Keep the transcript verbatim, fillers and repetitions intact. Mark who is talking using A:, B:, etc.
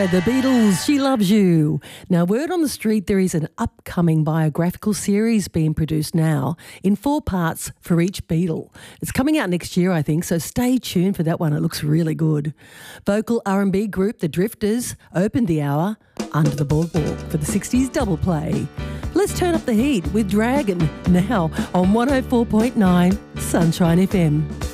A: The Beatles, She Loves You. Now, word on the street, there is an upcoming biographical series being produced now in four parts for each Beatle. It's coming out next year, I think, so stay tuned for that one. It looks really good. Vocal R and B group The Drifters opened the hour Under the Boardwalk for the sixties double play. Let's turn up the heat with Dragon now on one oh four point nine Sunshine F M.